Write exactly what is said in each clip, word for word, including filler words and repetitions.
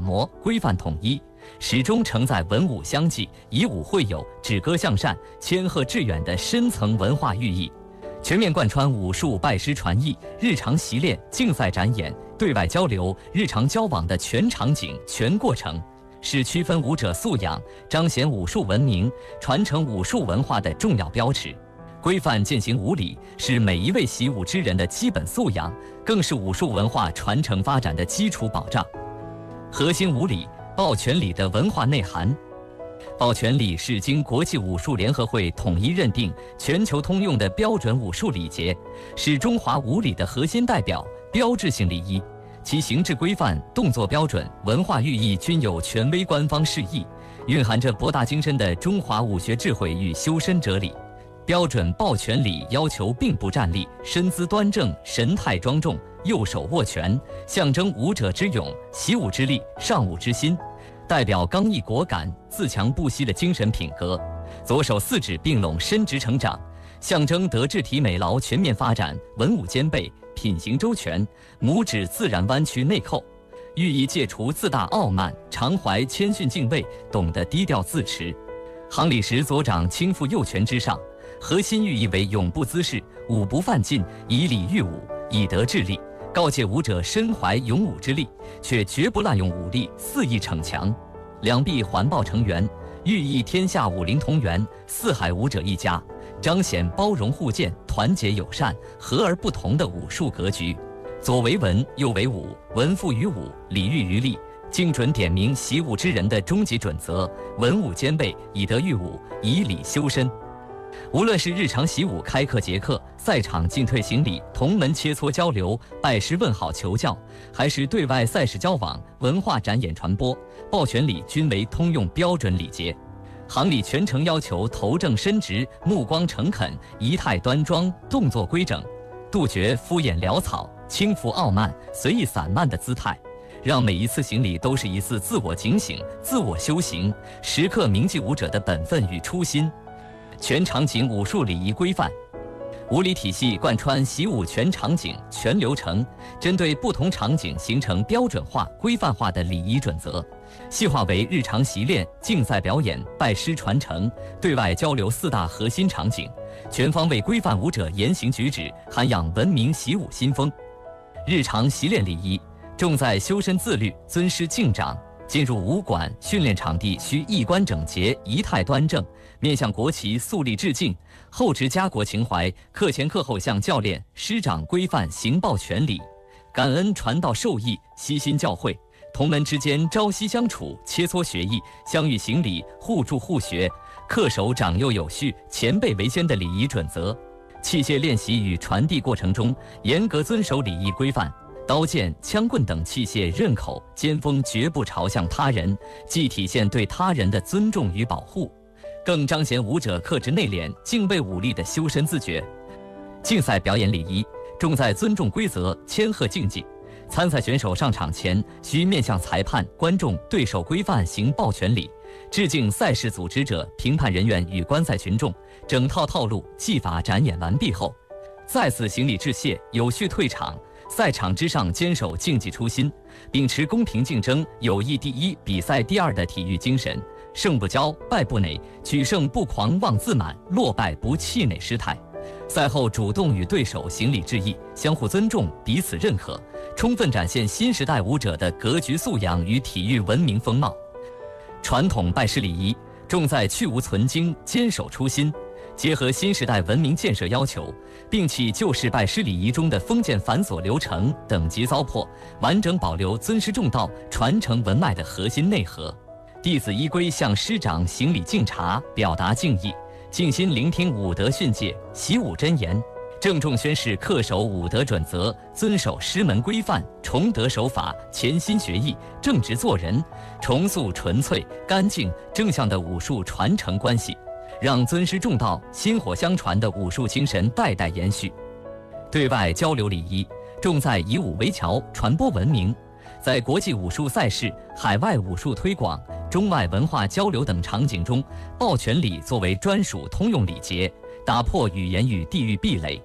模，规范统一，始终承载文武相济、以武会友、止戈向善、谦和致远的深层文化寓意，全面贯穿武术拜师传艺、日常习练、竞赛展演、对外交流、日常交往的全场景、全过程，是区分武者素养、彰显武术文明、传承武术文化的重要标尺。规范践行武理是每一位习武之人的基本素养，更是武术文化传承发展的基础保障。核心武理，抱拳礼的文化内涵。抱拳礼是经国际武术联合会统一认定、全球通用的标准武术礼节，是中华武理的核心代表、标志性礼仪。其形制规范、动作标准、文化寓意均有权威官方释义，蕴含着博大精深的中华武学智慧与修身哲理。标准抱拳礼要求并步站立，身姿端正，神态庄重，右手握拳，象征武者之勇、习武之力、尚武之心，代表刚毅果敢、自强不息的精神品格。左手四指并拢，伸直成掌，象征德智体美劳全面发展，文武兼备，品行周全。拇指自然弯曲内扣，寓意戒除自大傲慢，常怀谦逊敬畏，懂得低调自持。行礼时左掌轻负右拳之上，核心寓意为永不滋事，武不犯禁，以礼御武，以德治力，告诫武者身怀勇武之力，却绝不滥用武力，肆意逞强。两臂环抱成圆，寓意天下武林同源，四海武者一家，彰显包容互鉴、团结友善、和而不同的武术格局。左为文，右为武，文赋于武，礼喻于利，精准点明习武之人的终极准则：文武兼备，以德御武，以礼修身。无论是日常习武、开课结课、赛场进退行礼、同门切磋交流、拜师问好求教，还是对外赛事交往、文化展演传播，抱拳礼均为通用标准礼节。行礼全程要求头正身直、目光诚恳、仪态端庄、动作规整，杜绝敷衍潦草、轻浮傲慢、随意散漫的姿态，让每一次行礼都是一次自我警醒、自我修行，时刻铭记武者的本分与初心。全场景武术礼仪规范，武理体系贯穿习武全场景、全流程，针对不同场景形成标准化、规范化的礼仪准则，细化为日常习练、竞赛表演、拜师传承、对外交流四大核心场景，全方位规范武者言行举止，涵养文明习武新风。日常习练礼仪重在修身自律、尊师敬长。进入武馆训练场地需衣冠整洁、仪态端正，面向国旗肃立致敬，厚植家国情怀，课前课后向教练、师长规范行抱拳礼，感恩传道授义，悉心教诲，同门之间朝夕相处，切磋学艺，相遇行礼，互助互学，恪守长幼有序、前辈为先的礼仪准则。器械练习与传递过程中，严格遵守礼仪规范。刀剑、枪棍等器械刃口、尖锋绝不朝向他人，既体现对他人的尊重与保护，更彰显武者克制内敛、敬畏武力的修身自觉。竞赛表演礼仪重在尊重规则、谦和竞技。参赛选手上场前需面向裁判、观众、对手规范行抱拳礼，致敬赛事组织者、评判人员与观赛群众。整套套路技法展演完毕后，再次行礼致谢，有序退场。赛场之上坚守竞技初心，秉持公平竞争、友谊第一、比赛第二的体育精神，胜不骄，败不馁，取胜不狂妄自满，落败不气馁失态。赛后主动与对手行礼致意，相互尊重，彼此认可，充分展现新时代武者的格局素养与体育文明风貌。传统拜师礼仪重在去无存精，坚守初心。结合新时代文明建设要求，摒弃旧式拜师礼仪中的封建繁琐流程、等级糟粕，完整保留尊师重道、传承文脉的核心内核。弟子依规向师长行礼敬茶，表达敬意，静心聆听武德训诫、习武真言，郑重宣誓恪守武德准则，遵守师门规范，崇德守法，潜心学艺，正直做人，重塑纯粹、干净、正向的武术传承关系。让尊师重道、薪火相传的武术精神代代延续。对外交流礼仪重在以武为桥，传播文明。在国际武术赛事、海外武术推广、中外文化交流等场景中，抱拳礼作为专属通用礼节，打破语言与地域壁垒。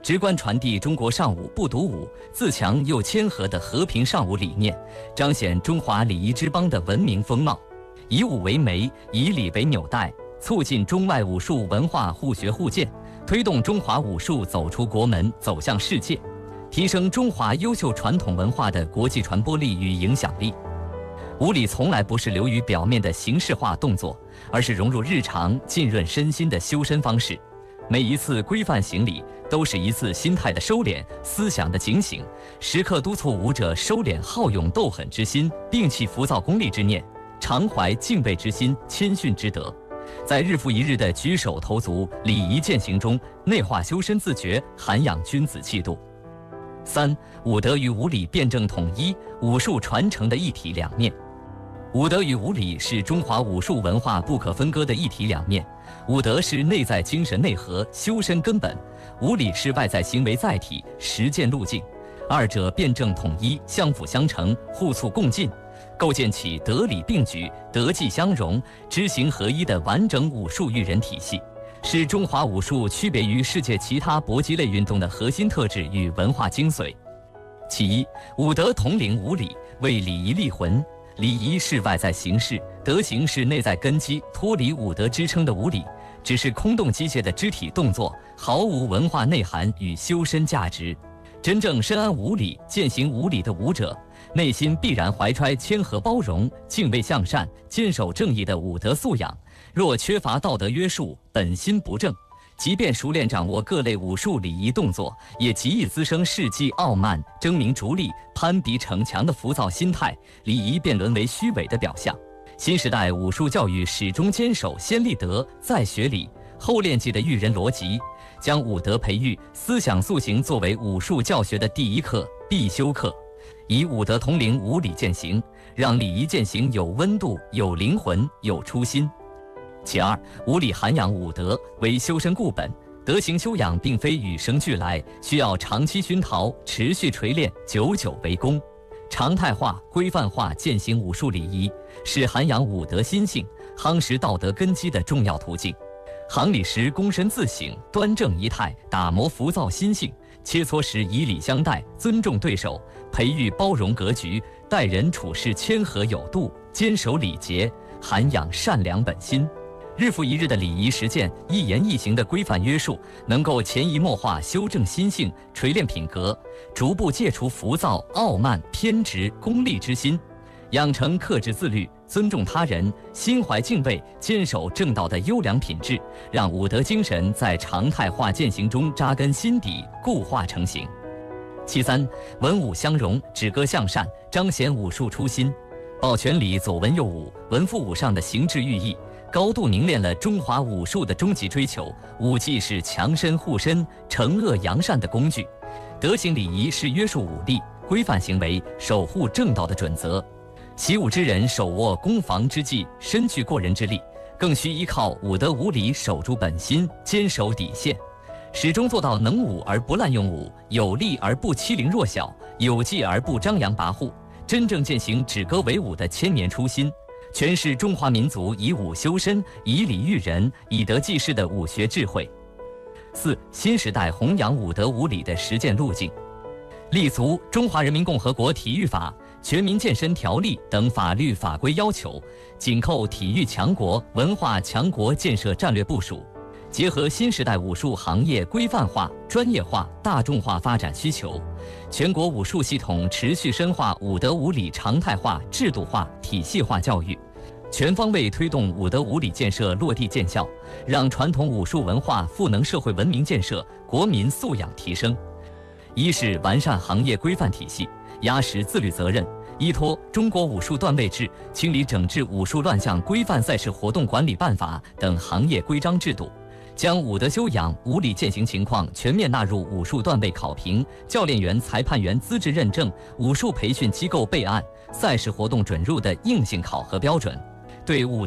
直观传递中国尚武不独武、自强又谦和的和平尚武理念，彰显中华礼仪之邦的文明风貌。以武为媒，以礼为纽带，促进中外武术文化互学互鉴，推动中华武术走出国门，走向世界，提升中华优秀传统文化的国际传播力与影响力。武礼从来不是流于表面的形式化动作，而是融入日常、浸润身心的修身方式。每一次规范行礼，都是一次心态的收敛、思想的警醒，时刻督促武者收敛好勇斗狠之心，摒弃浮躁功利之念，常怀敬畏之心、谦逊之德，在日复一日的举手投足、礼仪践行中，内化修身自觉，涵养君子气度。三、武德与武礼辩证统一，武术传承的一体两面。武德与武礼是中华武术文化不可分割的一体两面。武德是内在精神内核、修身根本；武礼是外在行为载体、实践路径。二者辩证统一，相辅相成，互促共进，构建起德礼并举、德技相融、知行合一的完整武术育人体系，是中华武术区别于世界其他搏击类运动的核心特质与文化精髓。其一，武德统领武礼，为礼仪立魂。礼仪是外在形式，德行是内在根基。脱离武德支撑的武礼，只是空洞机械的肢体动作，毫无文化内涵与修身价值。真正深谙武礼、践行武礼的武者，内心必然怀揣谦和包容、敬畏向善、坚守正义的武德素养。若缺乏道德约束，本心不正，即便熟练掌握各类武术礼仪动作，也极易滋生世纪傲慢、争名逐利、攀比逞强的浮躁心态，礼仪便沦为虚伪的表象。新时代武术教育始终坚守先立德再学礼、后练技的育人逻辑，将武德培育、思想塑形作为武术教学的第一课、必修课，以武德统领武礼践行，让礼仪践行有温度、有灵魂、有初心。其二，武礼涵养武德，为修身固本。德行修养并非与生俱来，需要长期熏陶、持续锤炼、久久为功。常态化、规范化践行武术礼仪，是涵养武德心性、夯实道德根基的重要途径。行礼时躬身自省，端正仪态，打磨浮躁心性；切磋时以礼相待，尊重对手，培育包容格局，待人处事谦和有度，坚守礼节，涵养善良本心。日复一日的礼仪实践，一言一行的规范约束，能够潜移默化修正心性，锤炼品格，逐步戒除浮躁、傲慢、偏执、功利之心，养成克制自律、尊重他人、心怀敬畏、坚守正道的优良品质，让武德精神在常态化践行中扎根心底，固化成型。其三，文武相融，止戈向善，彰显武术初心。抱拳礼左文右武，文复武上的形制寓意，高度凝练了中华武术的终极追求。武技是强身护身、惩恶扬善的工具，德行礼仪是约束武力、规范行为、守护正道的准则。习武之人手握攻防之计，身具过人之力，更需依靠武德武礼守住本心，坚守底线，始终做到能武而不滥用武，有力而不欺凌弱小，有技而不张扬跋扈，真正践行止戈为武的千年初心，诠释中华民族以武修身、以礼育人、以德济世的武学智慧。四、新时代弘扬武德武礼的实践路径，立足《中华人民共和国体育法》《全民健身条例》等法律法规要求，紧扣体育强国、文化强国建设战略部署，结合新时代武术行业规范化、专业化、大众化发展需求，全国武术系统持续深化武德武礼常态化、制度化、体系化教育，全方位推动武德武礼建设落地见效，让传统武术文化赋能社会文明建设、国民素养提升。一是完善行业规范体系，压实自律责任，依托《中国武术段位制》清理整治武术乱象规范赛事活动管理办法等行业规章制度，将武德修养、武礼践行情况全面纳入武术段位考评、教练员、裁判员资质认证、武术培训机构备案、赛事活动准入的硬性考核标准，对武